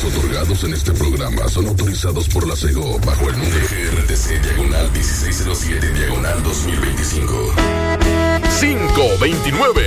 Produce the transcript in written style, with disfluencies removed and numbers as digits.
servicios otorgados en este programa son autorizados por la SEGO bajo el número GRTC-1607-2025. 529